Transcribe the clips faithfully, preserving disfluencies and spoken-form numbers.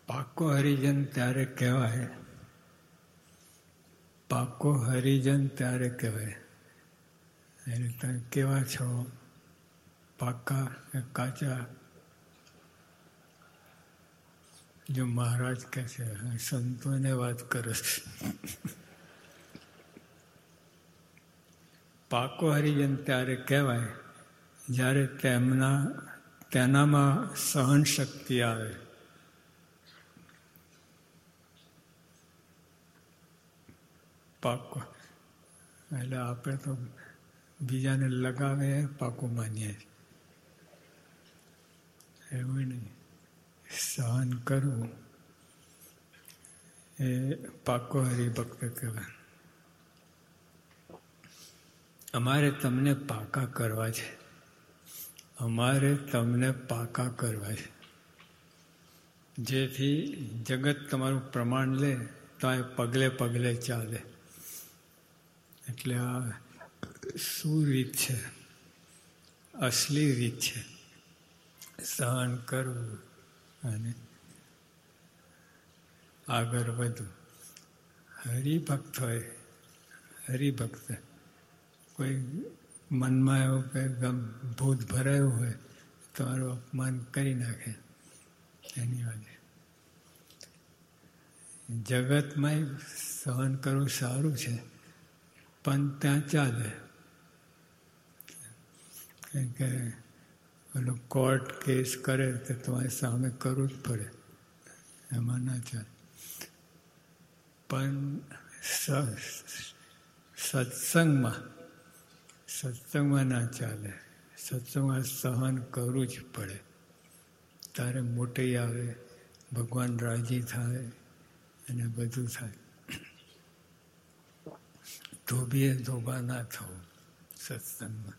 પાકો હરિજન ત્યારે કહેવાય, પાકો હરિજન ત્યારે કહેવાય. એટલે તમે કેવા છો, પાકા કે કાચા? જો મહારાજ કહે છે, સંતોને વાત કરે છે. પાકો હરિજન ત્યારે કહેવાય જ્યારે તેમના તેનામાં સહન શક્તિ આવે. પાકો એટલે આપણે તો બીજાને લગાવે પાકું માનીએ, એવું નહીં. સહન કરવું એ પાકો હરિભક્ત કહેવાય. અમારે તમને પાકા કરવા છે, અમારે તમને પાકા કરવા છે, જેથી જગત તમારું પ્રમાણ લે તો એ પગલે પગલે ચાલે. એટલે આ શું રીત છે? અસલી રીત છે. સહન કરવું અને આગળ વધવું. હરિભક્ત હોય, હરિભક્ત કોઈ મનમાં એવું કે ભૂત ભરાયું હોય તમારું અપમાન કરી નાખે એની વાત. જગતમાં સહન કરવું સારું છે, પણ ત્યાં ચાલે. કારણ કે પેલું કોર્ટ કેસ કરે તો તમારે સામે કરવું જ પડે, એમાં ના ચાલે. પણ સત્સંગમાં સત્સંગમાં ના ચાલે. સત્સંગમાં સહન કરવું જ પડે. તારે મોટી આવે, ભગવાન રાજી થાય અને બધું થાય. ધોબીએ ધોબા ના થવું સત્સંગમાં.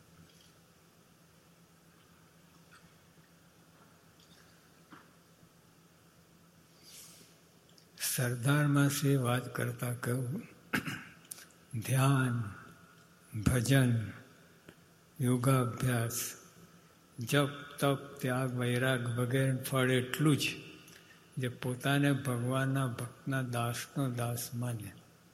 સરદારમાં સે વાત કરતા કહ્યું, ધ્યાન, ભજન, યોગાભ્યાસ, જપ, તપ, ત્યાગ, વૈરાગ વગેરે ફળ એટલું જ જે પોતાને ભગવાનના ભક્તના દાસનો દાસ માને.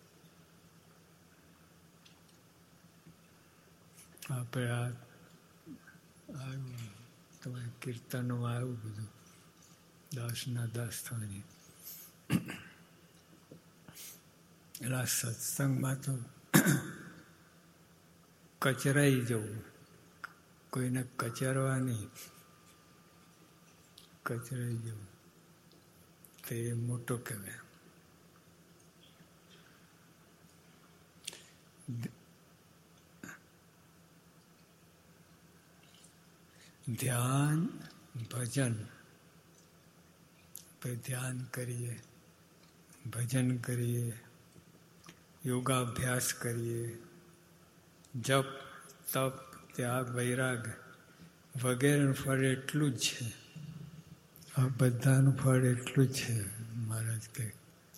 આપણે આ આવ્યું તમારે કીર્તનોમાં આવ્યું બધું, દાસના દાસ થવાની. એટલે આ સત્સંગમાં તો કચરાઈ જવું, કોઈને કચરવા નહીં, કચરાઈ જવું તે મોટો કહેવાય. ધ્યાન, ભજન. ધ્યાન કરીએ, ભજન કરીએ, યોગાભ્યાસ કરીએ, જપ, તપ, ત્યાગ, વૈરાગ વગેરેનું ફળ એટલું જ છે. આ બધાનું ફળ એટલું જ છે. મહારાજ કહે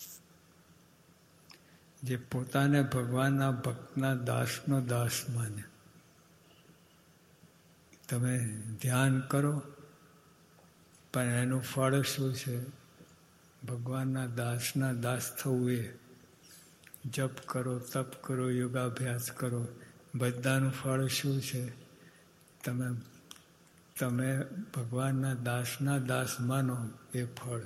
જે પોતાને ભગવાનના ભક્તના દાસનો દાસ માને. તમે ધ્યાન કરો પણ એનું ફળ શું છે? ભગવાનના દાસના દાસ થવું. એ જપ કરો, તપ કરો, યોગાભ્યાસ કરો, બધાનું ફળ શું છે? તમે તમે ભગવાનના દાસના દાસ માનો એ ફળ.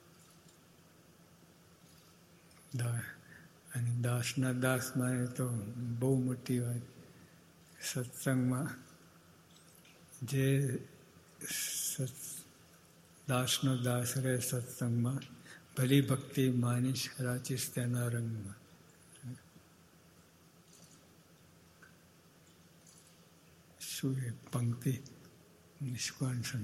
અને દાસના દાસ માને તો બહુ મોટી વાત. સત્સંગમાં જે દાસનો દાસ રહે સત્સંગમાં, ભલી ભક્તિ માનીશ રાચીશ તેના રંગમાં. શું એ પંક્તિ નિષ્કાળ છે.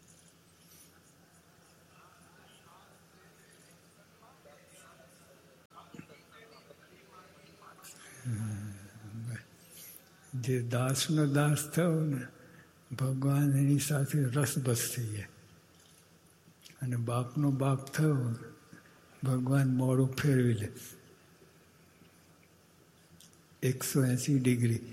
જે દાસનો દાસ થયો ને, ભગવાન એની સાથે રસબસ થઈ જાય. અને બાપનો બાપ થયો, ભગવાન મોડું ફેરવી લે એકસો એસી ડિગ્રી.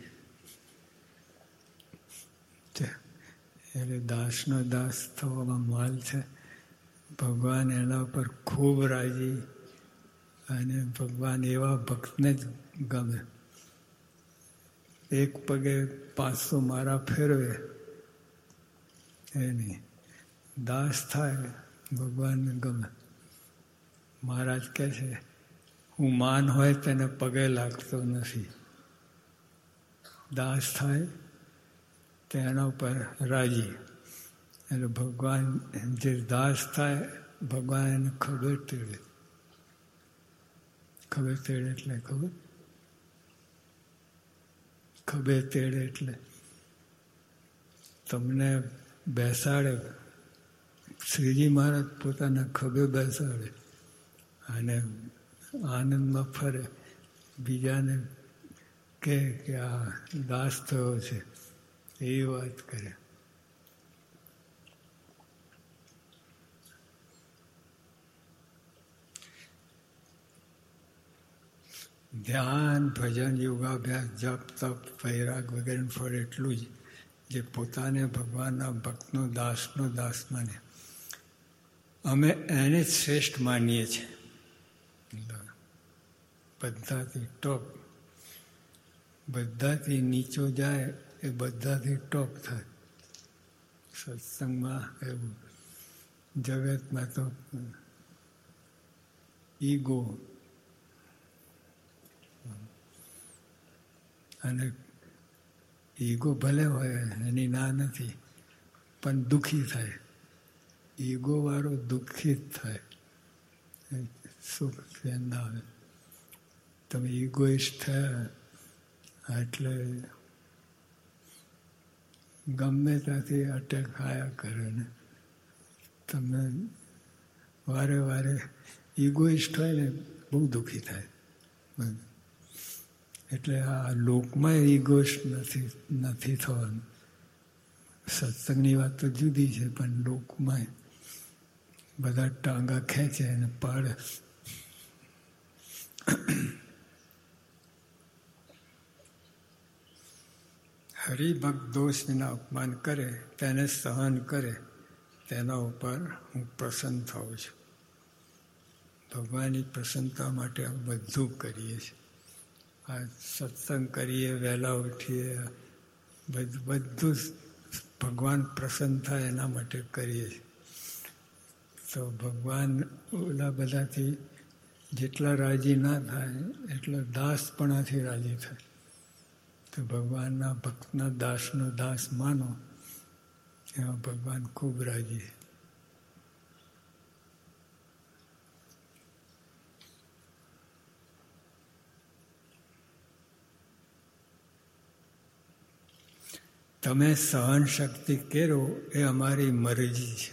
એટલે દાસનો દાસ થવામાં માલ છે. ભગવાન એના પર ખૂબ રાજી, અને ભગવાન એવા ભક્તને જ ગમે. એક પગે પાંચસો મારા ફેરવે એ નહીં, દાસ થાય ભગવાનને ગમે. મહારાજ કહે છે, હું માન હોય તેને પગે લાગતો નથી, દાસ થાય તેના ઉપર રાજી. એટલે ભગવાન જે દાસ થાય, ભગવાન એને ખબર તેડે. ખબર તેડે એટલે ખબર ખબર તેડે એટલે તમને બેસાડે. શ્રીજી મહારાજ પોતાના ખભે બેસાડે અને આનંદમાં ફરે, બીજાને કહે કે આ દાસ થયો છે, એવી વાત કરે. ધ્યાન, ભજન, યોગાભ્યાસ, જપ, તપ, વૈરાગ વગેરેનું ફળ એટલું જ, જે પોતાને ભગવાનના ભક્તનો દાસનો દાસ માને. અમે એને જ શ્રેષ્ઠ માનીએ છીએ. બધાથી ટોપ. બધાથી નીચો જાય એ બધાથી ટોપ થાય. સત્સંગમાં એવું. જગતમાં તો ઈગો અને ઈગો ભલે હોય, એની ના નથી, પણ દુઃખી થાય. ઈગો વાળો દુઃખી જ થાય, સુખ ના આવે. તમે ઈગોઇસ્ટ થયા એટલે ગમે ત્યાંથી અટેક આયા કરે ને તમે વારે વારે ઈગોઇસ્ટ હોય ને બહુ દુઃખી થાય. એટલે આ લોકમાં ઈગોઇસ્ટ નથી નથી થવાનું. સત્સંગની વાત તો જુદી છે, પણ લોકમાં બધા ટાંગા ખેંચે અને પાડે. હરિભક્ત દોષ વિના અપમાન કરે, તેને સહન કરે, તેના ઉપર હું પ્રસન્ન થાઉં છું. ભગવાનની પ્રસન્નતા માટે આ બધું કરીએ છીએ. આ સત્સંગ કરીએ, વહેલા ઉઠીએ, બધું બધું ભગવાન પ્રસન્ન થાય એના માટે કરીએ છીએ. તો ભગવાન ઓલા બધાથી જેટલા રાજી ના થાય એટલા દાસપણાથી રાજી થાય. તો ભગવાનના ભક્તના દાસનો દાસ માનો, એમાં ભગવાન ખૂબ રાજી. તમે સહન શક્તિ કેરો એ અમારી મરજી છે.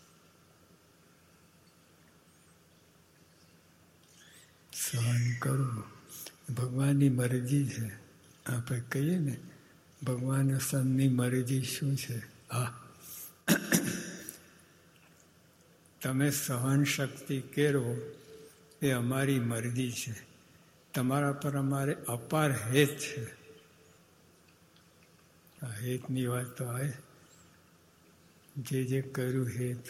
સહન કરવું ભગવાનની મરજી છે. આપણે કહીએ ને ભગવાન સંતની મરજી શું છે? હા, તમે સહન શક્તિ કેરો એ અમારી મરજી છે. તમારા પર અમારે અપાર હેત છે. આ હેતની વાત તો આવે, જે જે કર્યું હેત.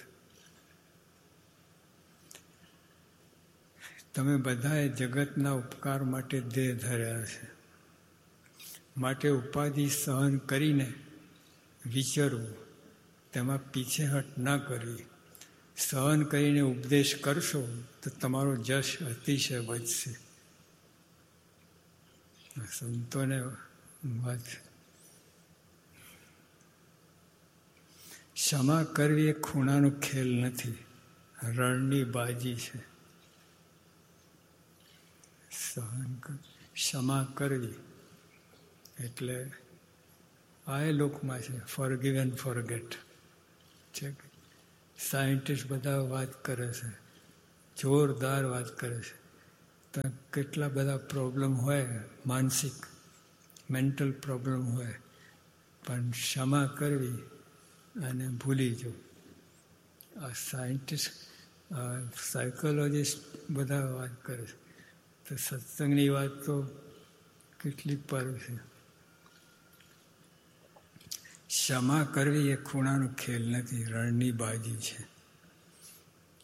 તમે બધાએ જગતના ઉપકાર માટે દેહ ધર્યા છે, માટે ઉપાધિ સહન કરીને વિચરવું, તેમાં પીછેહટ ના કરવી. સહન કરીને ઉપદેશ કરશો તો તમારો જશ અતિશય વધશે. સંતોને વાત. ક્ષમા કરવી એ ખૂણાનો ખેલ નથી, રણની બાજી છે. સહન ક્ષમા કરવી એટલે આ એ લોકમાં છે, ફોરગીવ એન્ડ ફોરગેટ છે. સાયન્ટિસ્ટ બધા વાત કરે છે, જોરદાર વાત કરે છે. તો કેટલા બધા પ્રોબ્લેમ હોય, માનસિક મેન્ટલ પ્રોબ્લેમ હોય, પણ ક્ષમા કરવી અને ભૂલી જવું. આ સાયન્ટિસ્ટ સાયકોલોજીસ્ટ બધા વાત કરે છે. તો સત્સંગની વાત તો કેટલી પર છે. ક્ષમા કરવી એ ખૂણાનો ખેલ નથી, રણની બાજી છે.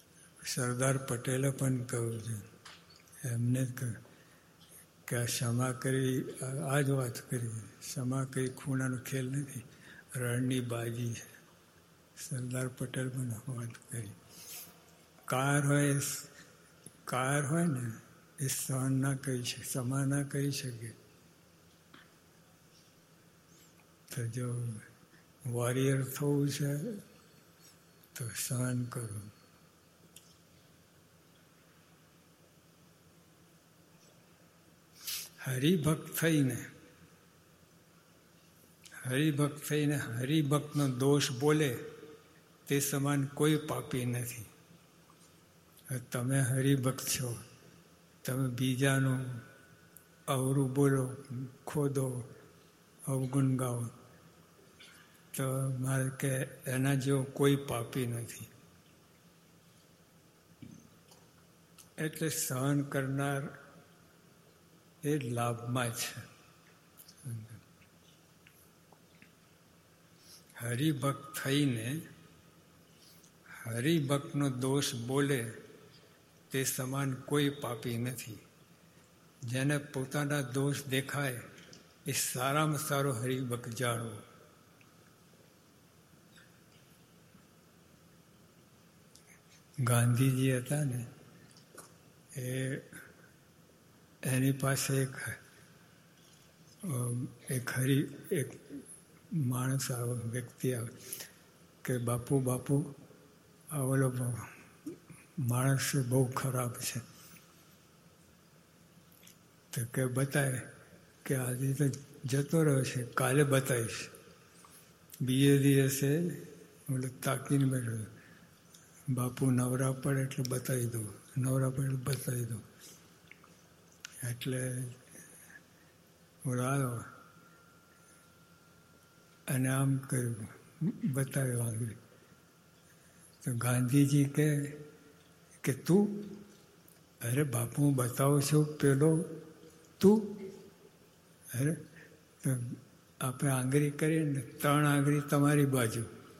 સરદાર પટેલે પણ કહ્યું છે, એમને જ કહ્યું કે આ ક્ષમા કરી, આ જ વાત કરી, ક્ષમા કરી ખૂણાનો ખેલ નથી, રણની બાજી છે. સરદાર પટેલ પણ વાત કરી. કાર હોય કાર હોય ને એ સહન ના કરી શકે, ક્ષમા ના કરી શકે. તો જો વોરિયર થવું છે તો સહન કરો. હરિભક્ત થઈને હરિભક્ત થઈને હરિભક્તનો દોષ બોલે તે સમાન કોઈ પાપી નથી. તમે હરિભક્ત છો, તમે બીજાનું અવરું બોલો, ખોદો, અવગુણ ગાઓ, તો મારે કે એના જેવો કોઈ પાપી નથી. એટલે સહન કરનાર એ લાભમાં છે. હરિભક્ત થઈને હરિભક્તનો દોષ બોલે તે સમાન કોઈ પાપી નથી. જેને પોતાના દોષ દેખાય એ સારામાં સારો હરિભક્ત જાણવો. ગાંધીજી હતા ને, એ એની પાસે એક એક હરિ એક માણસ આવે, વ્યક્તિ આવે કે બાપુ બાપુ આ ઓલો માણસ બહુ ખરાબ છે. તો કે બતાવે કે આજે તો જતો રહ્યો છે, કાલે બતાવીશ. બીજે દિવસે ઓલો તાકીને બેઠો, બાપુ નવરા પડે એટલે બતાવી દો, નવરા પડે એટલે બતાવી દો. એટલે ઓલો આવ્યો અને આમ કર્યું, બતાવ્યો આગળ. તો ગાંધીજી કહે કે તું, અરે બાપુ હું બતાવું છું પેલો તું. અરે તો આપણે આંગળી કરીએ ને, ત્રણ આંગળી તમારી બાજુ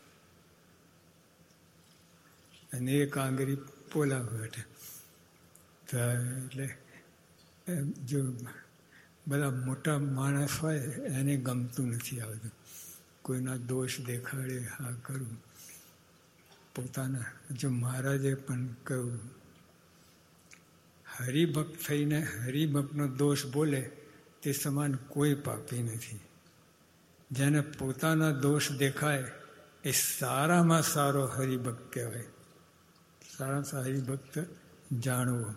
અને એક આંગળી પોલા બેઠે. તો એટલે જો બધા મોટા માણસ હોય એને ગમતું નથી આવતું, કોઈના દોષ દેખાડે, આ કરવું. પોતાના જો મહારાજે પણ કહ્યું, હરિભક્ત થઈને હરિભક્તનો દોષ બોલે તે સમાન કોઈ પાપી નથી. જેને પોતાના દોષ દેખાય એ સારામાં સારો હરિભક્ત કહેવાય. સારામાં સારો હરિભક્ત જાણવો.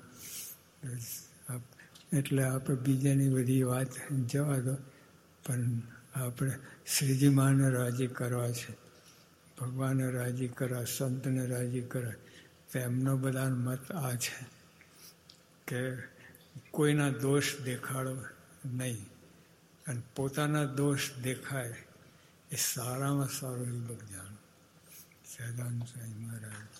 એટલે આપણે બીજાની બધી વાત જવા દો, પણ આપણે શ્રીજી માને રાજી કરવા છે, ભગવાનને રાજી કરવા, સંતને રાજી કરવા. તો એમનો બધા મત આ છે કે કોઈના દોષ દેખાડો નહીં, અને પોતાના દોષ દેખાય એ સારામાં સારો હરિભક્ત જાણો. સહજાનંદ સ્વામી મહારાજ.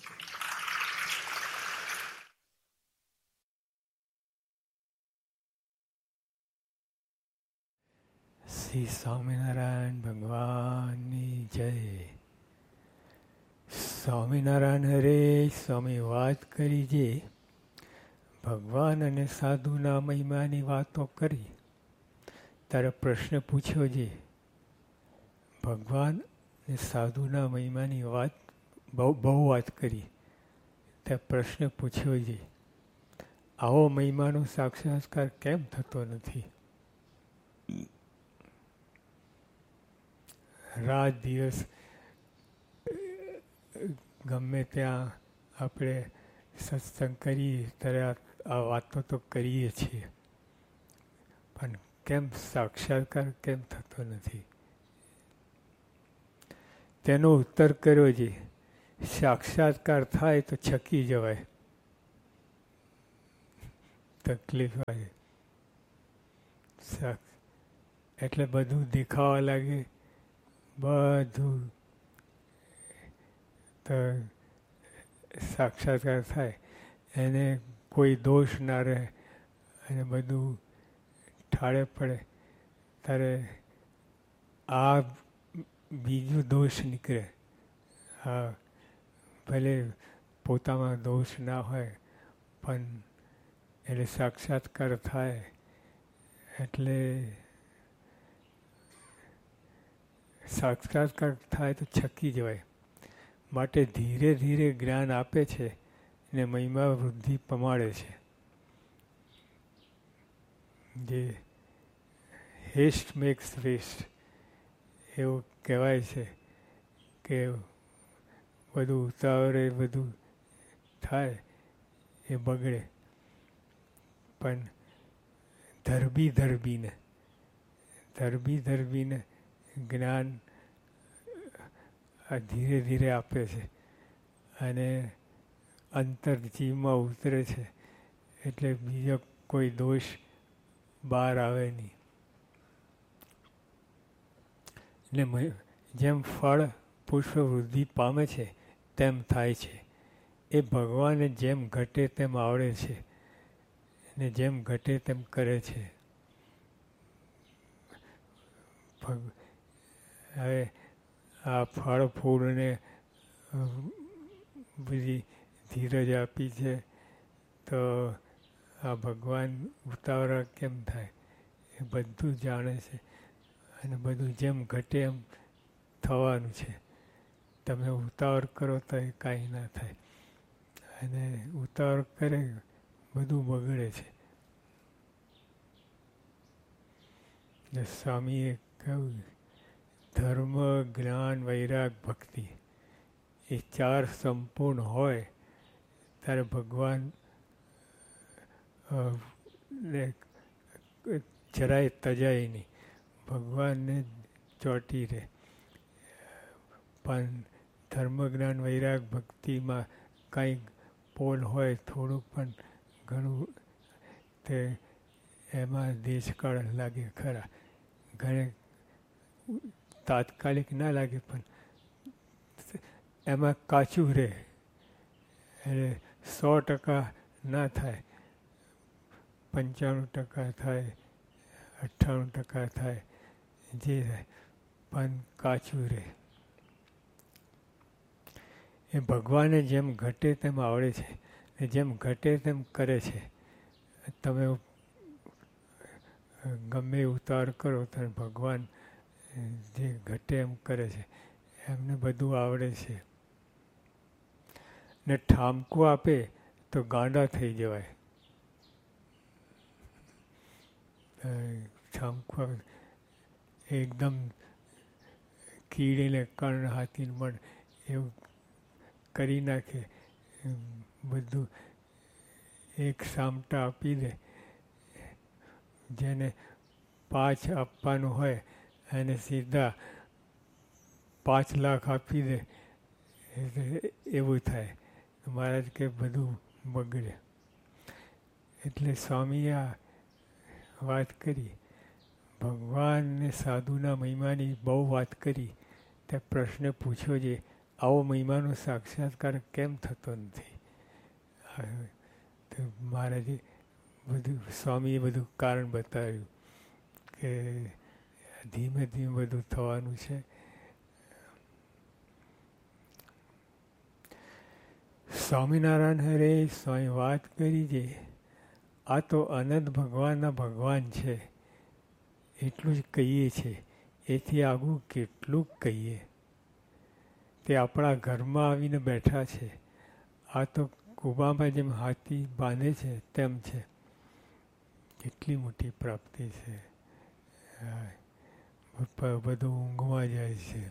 શ્રી સ્વામિનારાયણ ભગવાનની જય. સ્વામિનારાયણ હરે. સ્વામી વાત કરી જે ભગવાન અને સાધુના મહિમાની વાતો કરી, ત્યારે પ્રશ્ન પૂછ્યો છે, ભગવાન અને સાધુના મહિમાની વાત બહુ બહુ વાત કરી, ત્યાં પ્રશ્ન પૂછ્યો છે, આવો મહિમાનો સાક્ષાત્કાર કેમ થતો નથી? રાત દિવસ ગમે ત્યાં આપણે સત્સંગ કરીએ ત્યારે આ વાતો તો કરીએ છીએ, પણ કેમ સાક્ષાત્કાર કેમ થતો નથી? તેનો ઉત્તર કર્યો છે, સાક્ષાત્કાર થાય તો છકી જવાય, તકલીફ આવે. એટલે બધું દેખાવા લાગે, બધું તો સાક્ષાત્કાર થાય એને કોઈ દોષ ના રહે અને બધું ઠાળે પડે, ત્યારે આ બીજું દોષ નીકળે. હા, ભલે પોતામાં દોષ ના હોય પણ એટલે સાક્ષાત્કાર થાય એટલે સાક્ષાત્કાર થાય તો છકી જવાય. માટે ધીરે ધીરે જ્ઞાન આપે છે ને મહિમા વૃદ્ધિ પમાડે છે. જે હેસ્ટ મેક્સ વેસ્ટ એવું કહેવાય છે કે બધું ઉતાવળે બધું થાય એ બગડે, પણ ધરબી ધરબીને ધરબી ધરબીને જ્ઞાન આ ધીરે ધીરે આપે છે અને અંતરજીવમાં ઉતરે છે એટલે બીજો કોઈ દોષ બહાર આવે નહીં. ને જેમ ફળ પુષ્પ વૃદ્ધિ પામે છે તેમ થાય છે. એ ભગવાને જેમ ઘટે તેમ આવડે છે ને જેમ ઘટે તેમ કરે છે. હવે આ ફળ ફૂલને બધી ધીરજ આપી છે તો આ ભગવાન ઉતાવળા કેમ થાય એ બધું જાણે છે અને બધું જેમ ઘટે એમ થવાનું છે. તમે ઉતાવળ કરો તો એ કાંઈ ના થાય અને ઉતાવળ કરે બધું બગડે છે. ને સ્વામીએ કહ્યું ધર્મ, જ્ઞાન, વૈરાગ, ભક્તિ એ ચાર સંપૂર્ણ હોય ત્યારે ભગવાન ને જરાય તજાય નહીં, ભગવાનને ચોંટી રહે. પણ ધર્મ, જ્ઞાન, વૈરાગ, ભક્તિમાં કંઈક પોલ હોય થોડુંક પણ ઘણું તે એમાં દેશકાળ લાગે ખરા. ઘણે તાત્કાલિક ના લાગે પણ એમાં કાચું રહે એટલે સો ટકા ના થાય, પંચાણું ટકા થાય, અઠ્ઠાણું ટકા થાય, જે થાય પણ કાચું રહે. એ ભગવાને જેમ ઘટે તેમ આવડે છે ને જેમ ઘટે તેમ કરે છે. તમે ગમે ઉતાર કરો તો ભગવાન જે ઘટે એમ કરે છે. એમને બધું આવડે છે. ને ઠામકું આપે તો ગાંડા થઈ જવાય. ઠામકું એકદમ કીડીને કર્ણ હાથીને મળ એવું કરી નાખે. બધું એક સામટા આપી દે. જેને પાંચ આપવાનું હોય એને સીધા પાંચ લાખ આપી દે એવું થાય. મહારાજ કે બધું બગડે. એટલે સ્વામીએ આ વાત કરી. ભગવાનને સાધુના મહિમાની બહુ વાત કરી. તે પ્રશ્ન પૂછ્યો છે આવો મહિમાનો સાક્ષાત્કાર કેમ થતો નથી? તો મહારાજે બધું સ્વામીએ બધું કારણ બતાવ્યું કે ધીમે ધીમે બધું થવાનું છે. સ્વામિનારાયણ હરે સ્વામી વાત કરી છે આ તો અનંત ભગવાનના ભગવાન છે એટલું જ કહીએ છીએ. એથી આગું કેટલું કહીએ. તે આપણા ઘરમાં આવીને બેઠા છે. આ તો કુબામાં જેમ હાથી બાંધે છે તેમ છે. કેટલી મોટી પ્રાપ્તિ છે. બધું ઊંઘમાં જાય છે.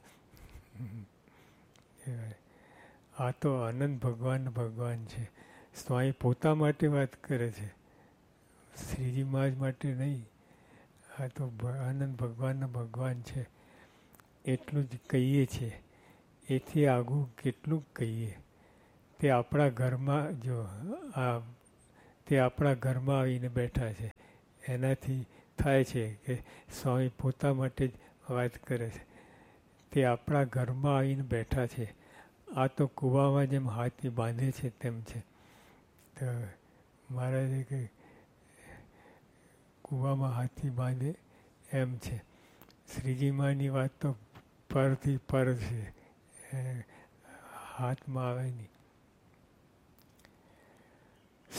આ તો અનંત ભગવાન ભગવાન છે. સ્વામી પોતા માટે વાત કરે છે, શ્રીજી મહારાજ માટે નહીં. આ તો આનંદ ભગવાનના ભગવાન છે એટલું જ કહીએ છીએ. એથી આગું કેટલું કહીએ. તે આપણા ઘરમાં જો આ તે આપણા ઘરમાં આવીને બેઠા છે. એનાથી થાય છે કે સ્વામી પોતા માટે જ વાત કરે છે. તે આપણા ઘરમાં આવીને બેઠા છે. આ તો કૂવામાં જેમ હાથી બાંધે છે તેમ છે. તો મહારાજે કે કૂવામાં હાથી બાંધે એમ છે. શ્રીજીમાની વાત તો પરથી પર છે, હાથમાં આવે નહીં.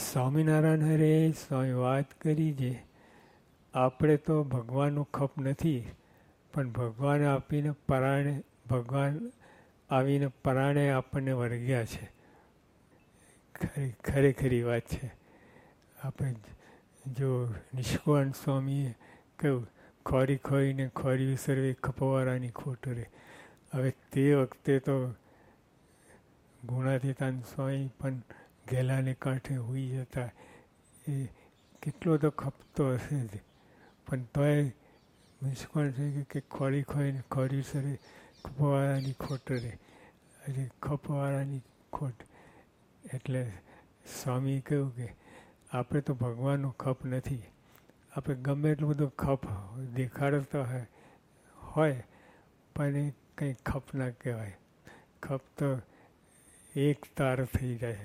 સ્વામિનારાયણ હરે સ્વામી વાત કરી છે, આપણે તો ભગવાનનો ખપ નથી, પણ ભગવાન આપીને પરાણે ભગવાન આવીને પરાણે આપણને વર્ગ્યા છે. ખરી ખરેખરી વાત છે. આપણે જો નિષ્કાળ સ્વામીએ કહ્યું, ખોરી ખોરીને ખોર્યું સર્વે ખપવાળાની ખોટ રે. હવે તે વખતે તો ગુણાતીતાન સ્વામી પણ ઘેલાને કાંઠે હોઈ જતા, એ કેટલો તો ખપતો હશે જ, પણ તોય નિષ્કાળ છે કે ખોરી ખોરીને ખોર્યું સર્વે ખપવાળાની ખોટ રે. હજી ખપવાળાની ખોટ એટલે સ્વામી કહ્યું કે આપણે તો ભગવાનનો ખપ નથી. આપણે ગમે એટલું બધું ખપ દેખાડતા હોય હોય પણ એ કંઈ ખપ ના કહેવાય. ખપ તો એક તાર થઈ જાય.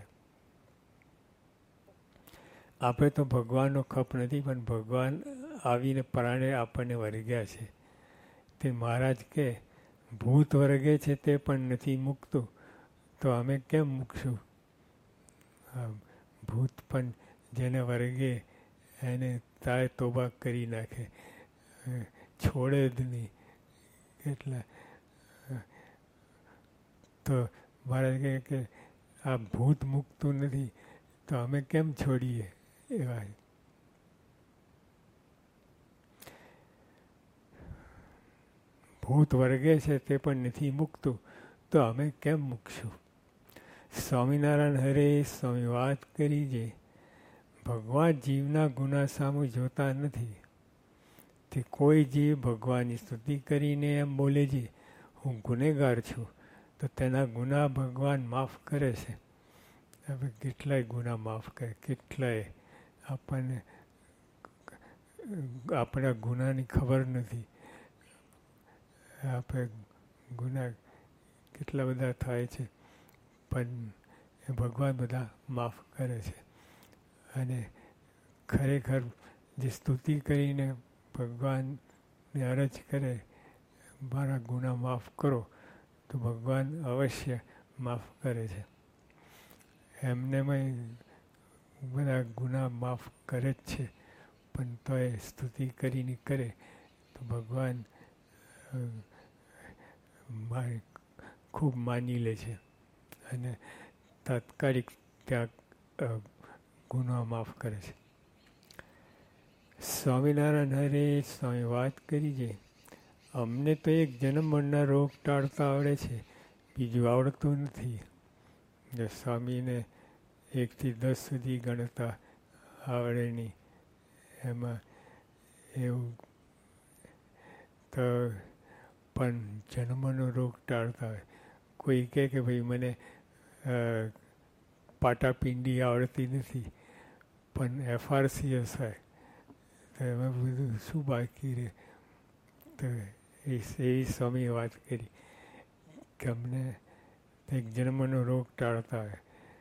આપણે તો ભગવાનનો ખપ નથી, પણ ભગવાન આવીને પરાણે આપણને વર્ગ્યા છે. તે મહારાજ કે ભૂત વર્ગે છે તે પણ નથી મૂકતું, તો અમે કેમ મૂકશું? ભૂત પણ જેને વર્ગે એને તાય તોબા કરી નાખે, છોડે જ નહીં. એટલે તો મહારાજ કહે કે આ ભૂત મૂકતું નથી તો અમે કેમ છોડીએ? એવા ભૂત વર્ગે છે તે પણ નથી મૂકતું, તો અમે કેમ મૂકશું? સ્વામિનારાયણ હરે સ્વામી વાત કરી છે, ભગવાન જીવના ગુના સામું જોતા નથી. તે કોઈ જીવ ભગવાનની સ્તુતિ કરીને એમ બોલે છે હું ગુનેગાર છું, તો તેના ગુના ભગવાન માફ કરે છે. આપણે કેટલાય ગુના માફ કરે, કેટલાય આપણને આપણા ગુનાની ખબર નથી. આપણે ગુના કેટલા બધા થાય છે, પણ એ ભગવાન બધા માફ કરે છે. અને ખરેખર જે સ્તુતિ કરીને ભગવાનને અરજ કરે મારા ગુના માફ કરો, તો ભગવાન અવશ્ય માફ કરે છે. એમને બધા ગુના માફ કરે જ છે, પણ તો એ સ્તુતિ કરીને કરે તો ભગવાન ખૂબ માની લે છે અને તાત્કાલિક ત્યાં ગુનો માફ કરે છે. સ્વામિનારાયણ હરે સ્વામી વાત કરી છે, અમને તો એક જન્મ મરણના રોગ ટાળતા આવડે છે, બીજું આવડતું નથી. જો સ્વામીને એકથી દસ સુધી ગણતા આવડે નહીં, એમાં એવું તો પણ જન્મનો રોગ ટાળતા હોય. કોઈ કહે કે ભાઈ મને પાટાપિંડી આવડતી નથી, પણ એફઆરસીએસ હોય તો એમાં બધું શું બાકી રહે? તો એ એ સ્વામીએ વાત કરી કે અમને એક જન્મનો રોગ ટાળતા હોય,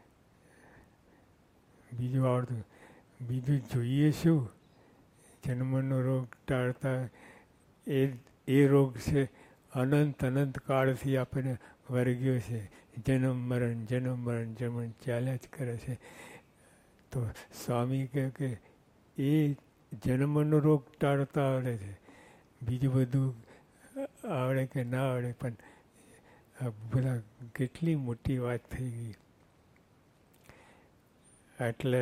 બીજું આવડતું. બીજું જોઈએ શું? જન્મનો રોગ ટાળતા એ એ રોગ છે અનંત અનંત કાળથી આપણને વર્ગ્યો છે. જન્મ મરણ જન્મ મરણ જન્મ ચાલ્યા જ કરે છે. તો સ્વામી કહે કે એ જન્મનો રોગ ટાળતા આવડે છે, બીજું બધું આવડે કે ના આવડે, પણ આ બધા કેટલી મોટી વાત થઈ ગઈ. એટલે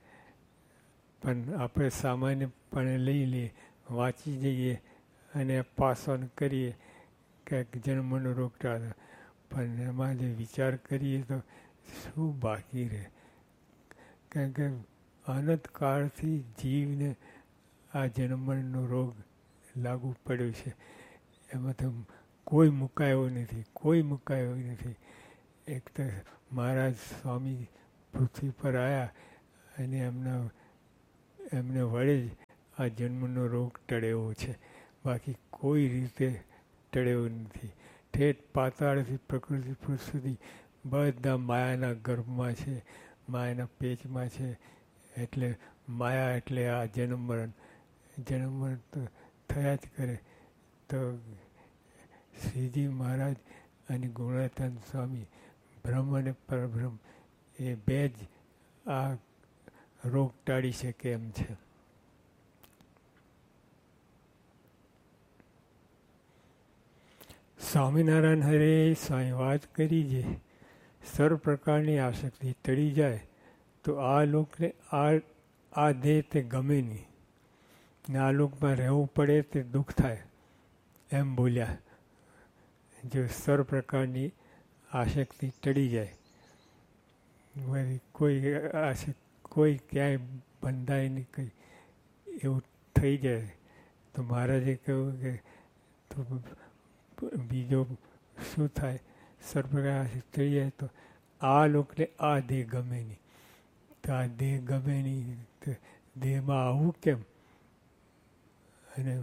પણ આપણે સામાન્યપણે લઈ લઈએ, વાંચી જઈએ અને પાસ ઓન કરીએ કે જન્મનો રોગ ટાળે, પણ એમાં જે વિચાર કરીએ તો શું બાકી રહે? કારણ કે અનંત કાળથી જીવને આ જન્મનો રોગ લાગુ પડ્યો છે. એમાં તો કોઈ મુકાયો નથી, કોઈ મુકાયો નથી. એક તો મહારાજ સ્વામી પૃથ્વી પર આવ્યા અને એમના એમને વડે જ આ જન્મનો રોગ ટળ્યો છે, બાકી કોઈ રીતે ટળ્યો નથી. ઠેઠ પાતાળથી પ્રકૃતિ પુરુષ સુધી બધા માયાના ગર્ભમાં છે, માયાના પેચમાં છે. એટલે માયા એટલે આ જન્મ મરણ જન્મ મરણ તો થયા જ કરે. તો શ્રીજી મહારાજ અને ગુણાતીતાન સ્વામી બ્રહ્મ અને પરબ્રહ્મ એ બે જ આ રોગ ટાળી શકે એમ છે. સ્વામિનારાયણ હરે સ્વામી વાત કરી છે સર્વ પ્રકારની આસક્તિ ટળી જાય તો આ લોકને આ આ દેહ તે ગમે નહીં ને આ લોકમાં રહેવું પડે તે દુઃખ થાય એમ બોલ્યા. જો સર્વ પ્રકારની આસક્તિ ટળી જાય કોઈ આસક્તિ કોઈ ક્યાંય બંધાય નહીં કંઈ એવું થઈ જાય તો મહારાજે કહ્યું કે તો બીજો શું થાય? સર્વ પ્રકાર આસક્તિ ટળી જાય તો આ લોકને આ દેહ ગમે નહીં. તો આ દેહ ગમે નહીં તો દેહમાં આવું કેમ? અને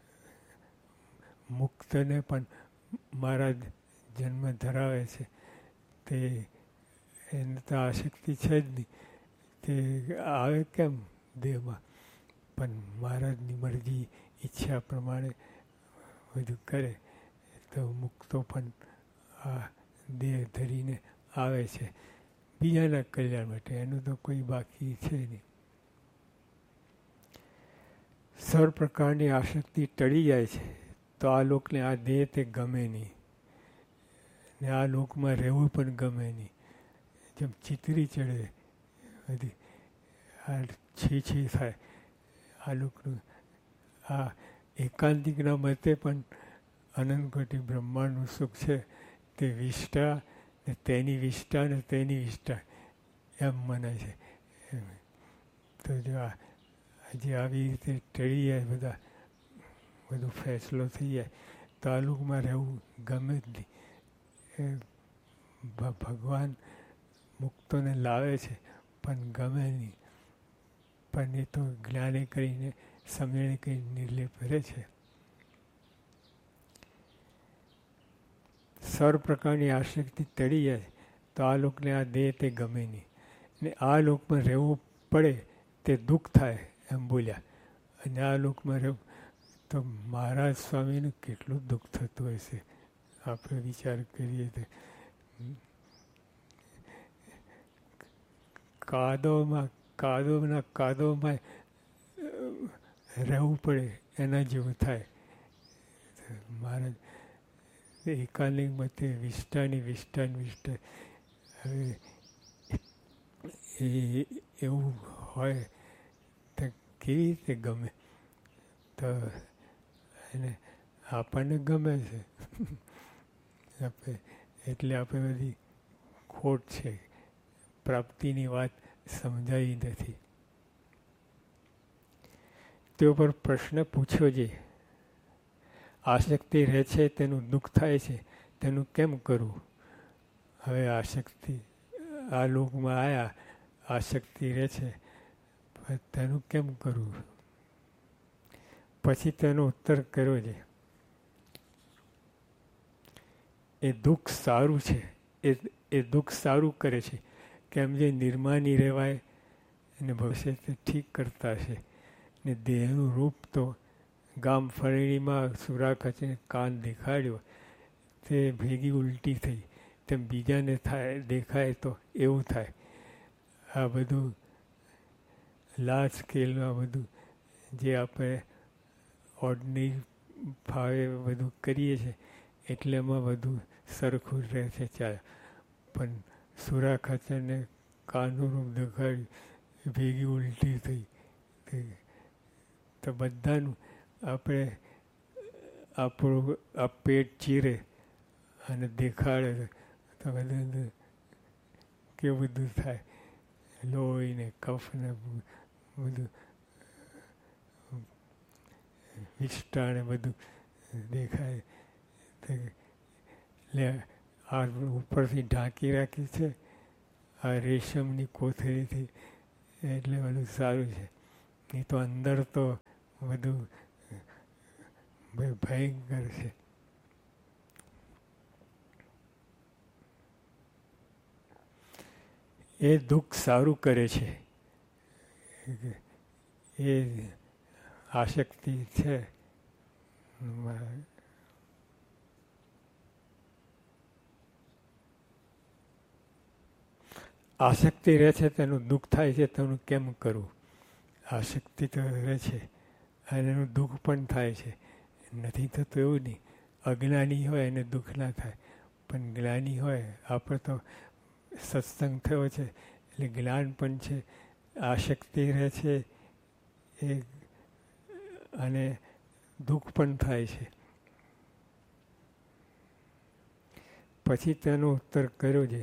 મુક્તને પણ મહારાજ જન્મ ધરાવે છે તે એને તો આસક્તિ છે જ નહીં તે આવે કેમ દેહમાં? પણ મહારાજની મરજી ઈચ્છા પ્રમાણે બધું કરે તો મુક્તો પણ આ દેહ ધરીને આવે છે બીજાના કલ્યાણ માટે. એનું તો કોઈ બાકી છે નહીં. સર્વ પ્રકારની આસક્તિ ટળી જાય છે તો આ લોકને આ દેહ તે ગમે નહીં ને આ લોકમાં રહેવું પણ ગમે નહીં. જેમ ચિતરી ચડે બધી આ છી છી થાય આ લોકનું. આ એકાંતિકના મતે પણ અનંતકોટી બ્રહ્માંડનું સુખ છે તે વિષ્ટા ને તેની વિષ્ટા ને તેની વિષ્ટા એમ મનાય છે. તો જો આજે આવી રીતે ટળી જાય બધા બધું ફેસલો થઈ જાય તો આ લોકમાં રહેવું ગમે જ નહીં. ભગવાન મુક્તોને લાવે છે પણ ગમે નહીં. પણ એ તો જ્ઞાને કરીને સમજણે કરી નિર્લેપ કરે છે. સર્વ પ્રકારની આસક્તિ ટળી જાય તો આ લોકને આ દેહ તે ગમે નહીં ને આ લોકમાં રહેવું પડે તે દુઃખ થાય એમ બોલ્યા. અને આ લોકમાં રહેવું તો મહારાજ સ્વામીનું કેટલું દુઃખ થતું હશે આપણે વિચાર કરીએ તો. કાદવમાં કાદવના કાદવમાં રહેવું પડે એના જેવું થાય. મહારાજ એકાલિંગ મતે વિષ્ટાની વિષ્ટાની વિષ્ટા હવે એ એવું હોય તો કેવી રીતે ગમે? તો એને આપણને ગમે છે આપણે એટલે આપણે બધી ખોટ છે. પ્રાપ્તિની વાત સમજાઈ નથી. તે ઉપર પ્રશ્ન પૂછ્યો છે આસક્તિ રહે છે તેનું દુઃખ થાય છે તેનું કેમ કરવું? હવે આસક્તિ આ લોકમાં આવ્યા આસક્તિ રહે છે તેનું કેમ કરવું? પછી તેનો ઉત્તર કર્યો છે એ દુઃખ સારું છે. એ એ દુઃખ સારું કરે છે કેમ જે નિર્માની રહેવાય અને ભવિષ્ય તે ઠીક કરતા છે ને દેહનું રૂપ તો ગામ ફરણીમાં સુરા ખચીને કાન દેખાડ્યો તે ભેગી ઉલટી થઈ તેમ બીજાને થાય દેખાય તો એવું થાય. આ બધું લાર્જ સ્કેલમાં બધું જે આપણે ઓર્ડનરી ભાવે બધું કરીએ છીએ એટલે એમાં બધું સરખું રહે છે ચાલે. પણ સુરા ખાચરને કાનનું રૂપ દેખાડ્યું ભેગી ઉલટી થઈ તો બધાનું આપણે આપણું આ પેટ ચીરે અને દેખાડે તો બધું કેવું બધું થાય લોહી ને કફ ને બધું વિષ્ટા ને બધું દેખાય. એટલે આ ઉપરથી ઢાંકી રાખી છે આ રેશમની કોથળીથી એટલે બધું સારું છે. નહીં તો અંદર તો બધું ભયંકર છે. એ દુઃખ સારું કરે છે. એ આસક્તિ છે આસક્તિ રહે છે તેનું દુઃખ થાય છે તેનું કેમ કરવું? આસક્તિ તો રહે છે અને એનું દુઃખ પણ થાય છે. નથી થતું એવું નહીં. અજ્ઞાની હોય એને દુઃખ ના થાય, પણ જ્ઞાની હોય, આપણે તો સત્સંગ થયો છે એટલે જ્ઞાન પણ છે, આસક્તિ રહે છે એ અને દુઃખ પણ થાય છે. પછી તેનો ઉત્તર કર્યો છે,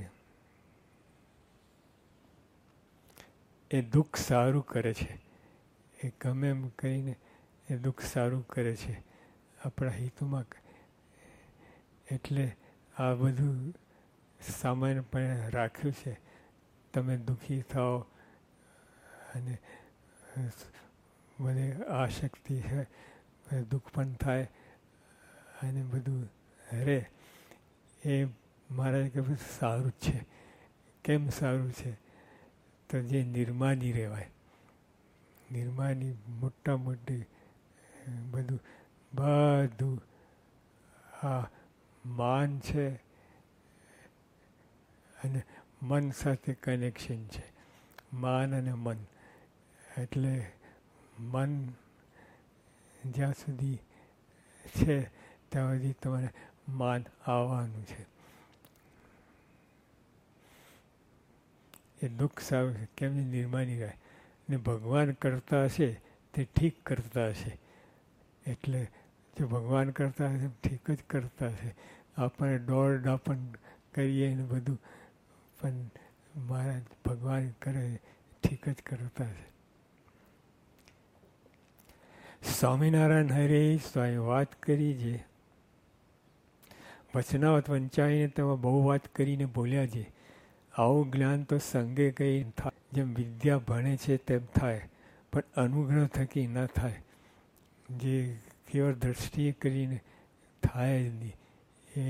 એ દુઃખ સારું કરે છે. એ ગમે એમ કહીને એ દુઃખ સારું કરે છે આપણા હિતમાં. એટલે આ બધું સામાન્યપણે રાખ્યું છે. તમે દુઃખી થાઓ અને મને આસક્તિ છે, દુઃખ પણ થાય અને બધું રહે, એ મારા કે બધું સારું જ છે. કેમ સારું છે? તો જે નિર્માની રહેવાય. નિર્માની મોટા મોટી બધું બધું આ માન છે અને મન સાથે કનેક્શન છે. માન અને મન. એટલે મન જ્યાં સુધી છે ત્યાં સુધી તમારે માન આવવાનું છે. એ દુઃખ સારું છે. કેમ નિર્માની રહે ને ભગવાન કરતા હશે તે ઠીક કરતા હશે. એટલે જો ભગવાન કરતા હશે ઠીક જ કરતા હશે. આપણે દોડડા પણ કરીએ ને બધું, પણ મારા ભગવાન કરે ઠીક જ કરતા હશે. સ્વામિનારાયણ હરે સ્વામી વાત કરી છે. વચનાવત વંચાઈને તેમાં બહુ વાત કરીને બોલ્યા છે. આવું જ્ઞાન તો સંગે કંઈ થાય. જેમ વિદ્યા ભણે છે તેમ થાય, પણ અનુગ્રહ થકી ન થાય. જે કેવળ દ્રષ્ટિએ કરીને થાય જ નહીં. એ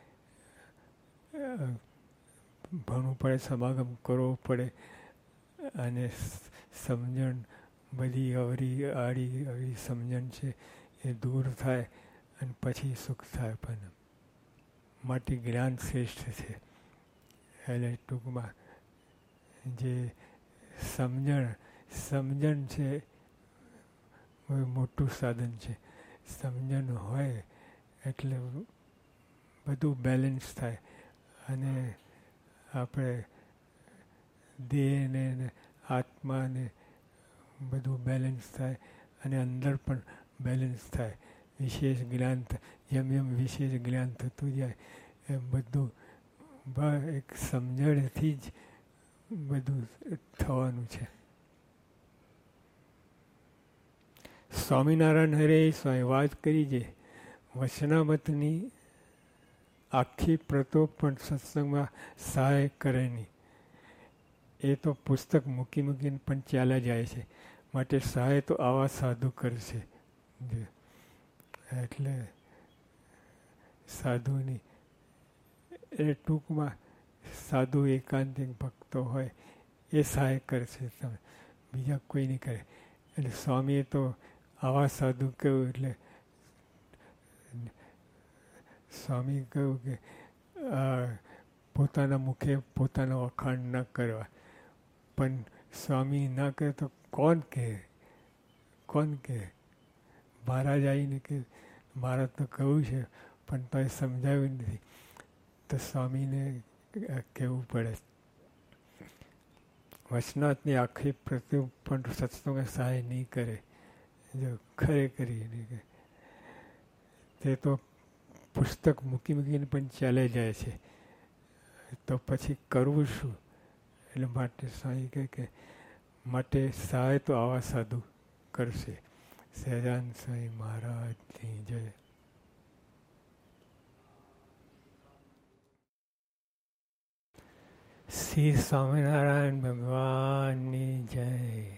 ભણવું પડે, સમાગમ કરવો પડે અને સમજણ બધી અવરી આડી અવરી સમજણ છે એ દૂર થાય અને પછી સુખ થાય. પણ માટે જ્ઞાન શ્રેષ્ઠ છે. એટલે ટૂંકમાં જે સમજણ સમજણ છે એ મોટું સાધન છે. સમજણ હોય એટલે બધું બેલેન્સ થાય અને આપણે દેહને આત્માને બધું બેલેન્સ થાય અને અંદર પણ બેલેન્સ થાય. વિશેષ જ્ઞાન જેમ જેમ વિશેષ જ્ઞાન થતું જાય એમ બધું એક સમજણથી જ બધું થવાનું છે. સ્વામિનારાયણ હરે સ્વામી વાત કરી છે. વચનામતની આખી પ્રતો પણ સત્સંગમાં સહાય કરે નહીં. એ તો પુસ્તક મૂકી મૂકીને પણ ચાલ્યા જાય છે. માટે સહાય તો આવા સાધુ કરશે. એટલે સાધુની એ ટૂંકમાં સાધુ એકાંતિક ભક્તો હોય એ સહાય કરશે. તમે બીજા કોઈ નહીં કરે. એટલે સ્વામીએ તો આવા સાધુ કહ્યું એટલે સ્વામી કહ્યું કે પોતાના મુખે પોતાના વખાણ ન કરવા. પણ સ્વામી ના કહે તો કોણ કહે? કોણ કહે? મહારાજ આવીને કે મારા તો કહ્યું છે પણ તો એ સમજાવ્યું નથી, તો સ્વામીને કહેવું પડે. વચનાથની આખી પ્રતિ પણ સત્સંગ સહાય નહીં કરે. જો ખરેખર નહીં કરે તે તો પુસ્તક મૂકી મૂકીને પણ ચાલે જાય છે. તો પછી કરવું શું? એટલે માટે સ્વામી કહે કે માટે સહાય તો આવા સાધુ કરશે. સહેજાન સ્વામી મહારાજની જય. શ્રી સ્વામિનારાયણ ભગવાનની જય.